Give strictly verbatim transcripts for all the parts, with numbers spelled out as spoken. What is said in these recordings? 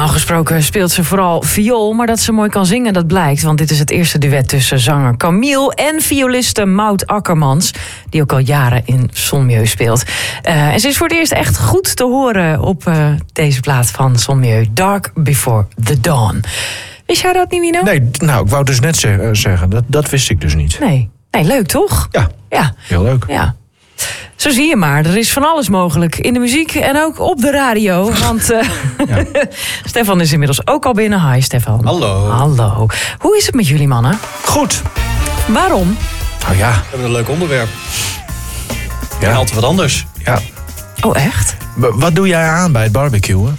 Normaal gesproken speelt ze vooral viool, maar dat ze mooi kan zingen, dat blijkt. Want dit is het eerste duet tussen zanger Camille en violiste Maud Akkermans, die ook al jaren in Sonmieu speelt. Uh, en ze is voor het eerst echt goed te horen op uh, deze plaat van Sonmieu, Dark Before the Dawn. Wist jij dat niet, Nino? Nee, nou, ik wou dus net ze- zeggen, dat, dat wist ik dus niet. Nee. Nee, leuk toch? Ja, ja. heel leuk. Ja. Zo zie je maar, er is van alles mogelijk in de muziek en ook op de radio. Want uh, ja. Stefan is inmiddels ook al binnen. Hi Stefan. Hallo. Hallo. Hoe is het met jullie mannen? Goed. Waarom? Nou ja. We hebben een leuk onderwerp. Ja. En altijd wat anders. Ja. Oh echt? W- wat doe jij aan bij het barbecuen?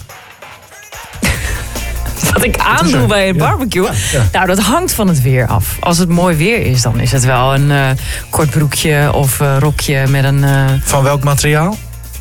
Wat ik aandoe bij het barbecue? Ja. Ja. Nou, dat hangt van het weer af. Als het mooi weer is, dan is het wel een uh, kort broekje of uh, rokje met een... Uh... Van welk materiaal?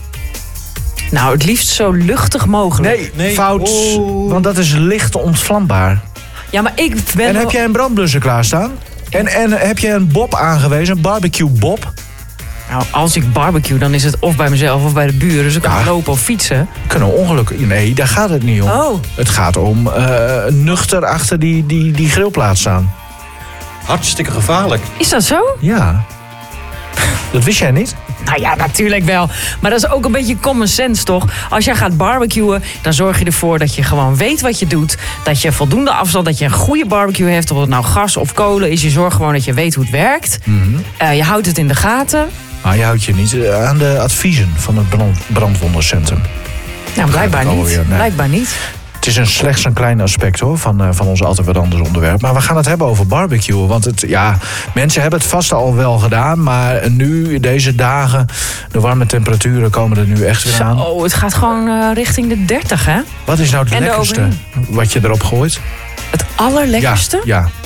Nou, het liefst zo luchtig mogelijk. Nee, nee. Fout. Oh. Want dat is licht ontvlambaar. Ja, maar ik ben... En wel... heb jij een brandblusser klaarstaan? En, en heb je een bob aangewezen, een barbecue bob? Nou, als ik barbecue, dan is het of bij mezelf of bij de buren. Dus ik kan ja. lopen of fietsen. Kunnen ongelukken. Nee, daar gaat het niet om. Oh. Het gaat om uh, nuchter achter die, die, die grillplaat staan. Hartstikke gevaarlijk. Is dat zo? Ja. Dat wist jij niet? Nou ja, natuurlijk wel. Maar dat is ook een beetje common sense, toch? Als jij gaat barbecuen, dan zorg je ervoor dat je gewoon weet wat je doet. Dat je voldoende afstand, dat je een goede barbecue hebt. Of het nou gas of kolen is. Je zorgt gewoon dat je weet hoe het werkt. Mm-hmm. Uh, je houdt het in de gaten. Maar je houdt je niet aan de adviezen van het brand, brandwondencentrum. Nou, blijkbaar niet. Nee. Blijkbaar niet. Het is een slechts een klein aspect hoor, van, uh, van ons altijd wat anders onderwerp. Maar we gaan het hebben over barbecuen. Want het, ja, mensen hebben het vast al wel gedaan. Maar nu, deze dagen, de warme temperaturen komen er nu echt weer aan. Zo, het gaat gewoon uh, richting de dertig, hè? Wat is nou het en lekkerste wat je erop gooit? Het allerlekkerste? Ja, ja.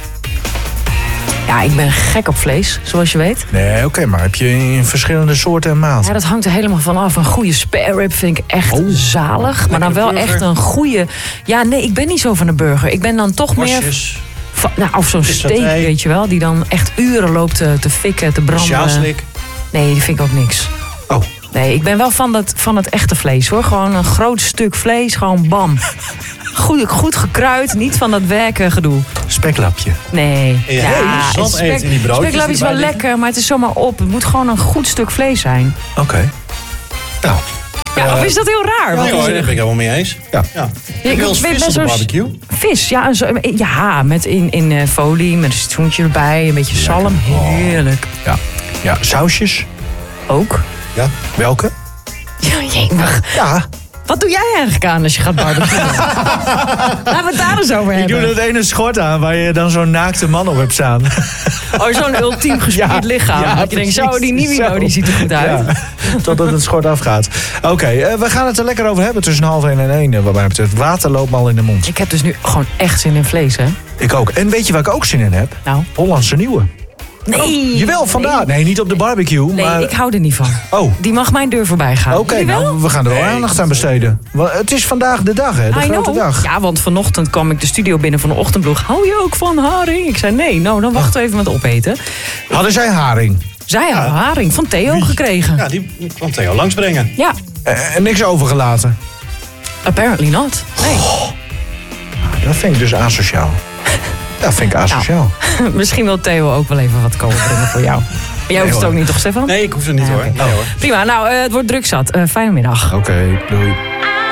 Ja, ik ben gek op vlees, zoals je weet. Nee, oké, okay, maar heb je in verschillende soorten en maten? Ja, dat hangt er helemaal van af. Een goede spare rib vind ik echt oh, zalig. Maar dan wel burger. Echt een goede... Ja, nee, ik ben niet zo van de burger. Ik ben dan toch Mosjes. meer... Van, nou, of zo'n steak, weet je wel. Die dan echt uren loopt te, te fikken, te branden. Sjaalslik? Nee, die vind ik ook niks. Oh. Nee, ik ben wel van het, van het echte vlees, hoor. Gewoon een groot stuk vlees, gewoon bam. Goed, goed gekruid, niet van dat werken gedoe. Speklapje. Nee. Ja, ja spek, in die broodjes. Speklapje is wel lekker, maar het is zomaar op. Het moet gewoon een goed stuk vlees zijn. Oké. Okay. Nou. Ja, uh, of is dat heel raar? Ja, nee, hoor, daar ben ik helemaal mee eens. Ja. ja. ja ik wil vis op de barbecue. Vis, ja. Zo, ja, met in, in uh, folie, met een citroentje erbij, een beetje lekker. Zalm. Heerlijk. Oh. Ja. Ja, sausjes? Ook. Ja. Welke? Ja, jemig. Ja. Wat doe jij eigenlijk aan als je gaat barbecuen? Laten we het daar eens over hebben. Ik doe dat ene schort aan waar je dan zo'n naakte man op hebt staan. Oh, zo'n ultiem gespierd ja, lichaam. Ja, dat je denkt, zo, die Nivino, die ziet er goed uit. Ja, totdat het schort afgaat. Oké, okay, uh, we gaan het er lekker over hebben tussen half één en één. Uh, wat mij betreft, water loopt me al in de mond. Ik heb dus nu gewoon echt zin in vlees, hè? Ik ook. En weet je waar ik ook zin in heb? Nou? Hollandse Nieuwe. Nee. Oh, jawel, vandaag. Nee. nee, niet op de barbecue. Nee, maar... ik hou er niet van. Oh. Die mag mijn deur voorbij gaan. Oké, okay, nou, we gaan er wel nee, aandacht aan besteden. Want het is vandaag de dag, hè? De I grote know. dag. Ja, want vanochtend kwam ik de studio binnen van de ochtendploeg. Hou je ook van haring? Ik zei nee, nou, dan wachten we even met opeten. Hadden zij haring? Zij hadden ja. haring van Theo Wie? gekregen. Ja, die kwam Theo langsbrengen. Ja. En uh, niks overgelaten? Apparently not. Nee. Oh. Dat vind ik dus asociaal. Dat vind ik asociaal. Nou, misschien wil Theo ook wel even wat komen brengen voor jou. Maar jij hoeft nee, het ook niet, toch, Stefan? Nee, ik hoef het niet, ja, hoor. Okay. Nee, hoor. Prima, nou, uh, het wordt druk zat. Uh, fijne middag. Oké, okay, doei.